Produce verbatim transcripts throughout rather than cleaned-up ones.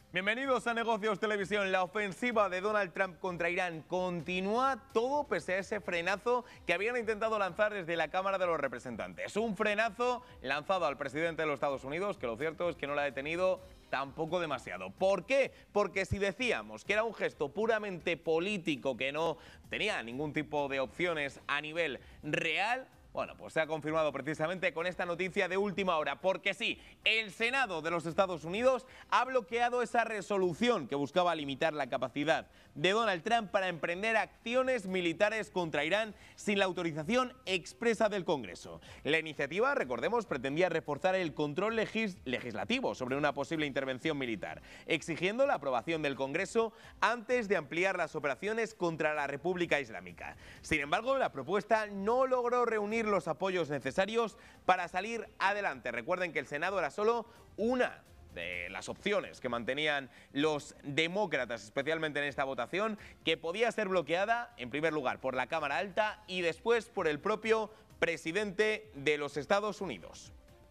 Bienvenidos a Negocios Televisión. La ofensiva de Donald Trump contra Irán continúa, todo pese a ese frenazo que habían intentado lanzar desde la Cámara de los Representantes. Un frenazo lanzado al presidente de los Estados Unidos, que lo cierto es que no lo ha detenido tampoco demasiado. ¿Por qué? Porque si decíamos que era un gesto puramente político, que no tenía ningún tipo de opciones a nivel real, bueno, pues se ha confirmado precisamente con esta noticia de última hora, porque sí, el Senado de los Estados Unidos ha bloqueado esa resolución que buscaba limitar la capacidad de Donald Trump para emprender acciones militares contra Irán sin la autorización expresa del Congreso. La iniciativa, recordemos, pretendía reforzar el control legis legislativo sobre una posible intervención militar, exigiendo la aprobación del Congreso antes de ampliar las operaciones contra la República Islámica. Sin embargo, la propuesta no logró reunir los apoyos necesarios para salir adelante. Recuerden que el Senado era solo una de las opciones que mantenían los demócratas, especialmente en esta votación, que podía ser bloqueada, en primer lugar, por la Cámara Alta y después por el propio presidente de los Estados Unidos.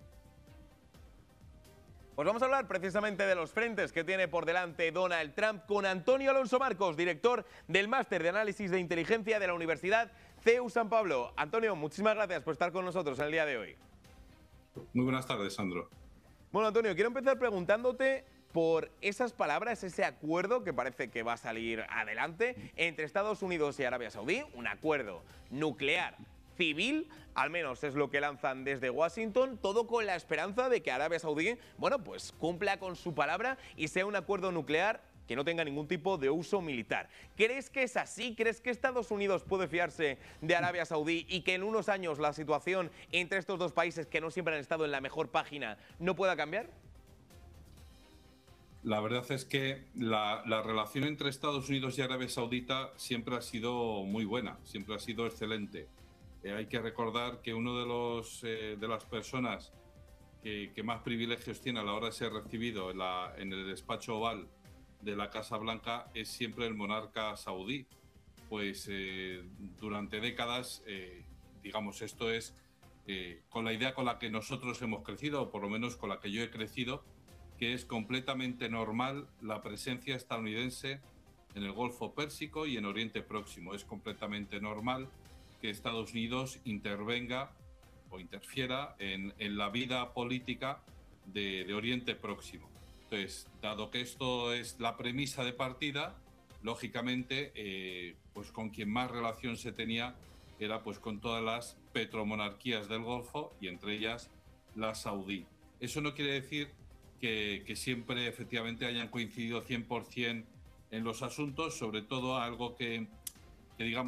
Pues vamos a hablar precisamente de los frentes que tiene por delante Donald Trump con Antonio Alonso Marcos, director del Máster de Análisis de Inteligencia de la Universidad C E U San Pablo. Antonio, muchísimas gracias por estar con nosotros el día de hoy. Muy buenas tardes, Sandro. Bueno, Antonio, quiero empezar preguntándote por esas palabras, ese acuerdo que parece que va a salir adelante entre Estados Unidos y Arabia Saudí, un acuerdo nuclear civil, al menos es lo que lanzan desde Washington, todo con la esperanza de que Arabia Saudí, bueno, pues cumpla con su palabra y sea un acuerdo nuclear que no tenga ningún tipo de uso militar. ¿Crees que es así? ¿Crees que Estados Unidos puede fiarse de Arabia Saudí y que en unos años la situación entre estos dos países, que no siempre han estado en la mejor página, no pueda cambiar? La verdad es que la, la relación entre Estados Unidos y Arabia Saudita siempre ha sido muy buena, siempre ha sido excelente. Eh, hay que recordar que uno de, los, eh, de las personas que, que más privilegios tiene a la hora de ser recibido en, la, en el despacho oval de la Casa Blanca es siempre el monarca saudí. Pues eh, durante décadas, eh, digamos, esto es eh, con la idea con la que nosotros hemos crecido, o por lo menos con la que yo he crecido, que es completamente normal la presencia estadounidense en el Golfo Pérsico y en Oriente Próximo. Es completamente normal que Estados Unidos intervenga o interfiera en, en la vida política de, de Oriente Próximo. Entonces, dado que esto es la premisa de partida, lógicamente, eh, pues con quien más relación se tenía era pues con todas las petromonarquías del Golfo y entre ellas la saudí. Eso no quiere decir que, que siempre efectivamente hayan coincidido cien por cien en los asuntos, sobre todo algo que, que digamos